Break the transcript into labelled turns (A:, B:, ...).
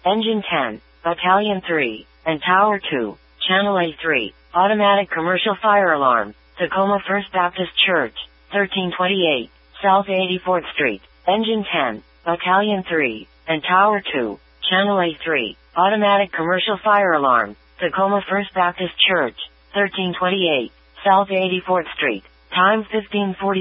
A: Engine 10, Battalion 3, and Tower 2, Channel A3, automatic commercial fire alarm, Tacoma First Baptist Church, 1328, South 84th Street. Engine 10, Battalion 3, and Tower 2, Channel A3, automatic commercial fire alarm, Tacoma First Baptist Church, 1328, South 84th Street. Time 15:40.